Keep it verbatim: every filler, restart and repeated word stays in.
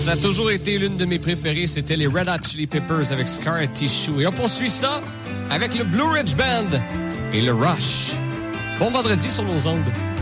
Ça a toujours été l'une de mes préférées. C'était les Red Hot Chili Peppers avec Scar Tissue. Et on poursuit ça avec le Blue Ridge Band et le Rush. Bon vendredi sur nos ondes.